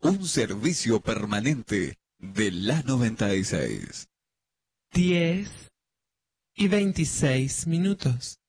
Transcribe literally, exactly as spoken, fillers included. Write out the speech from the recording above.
un servicio permanente de la noventa y seis. diez y veintiséis minutos.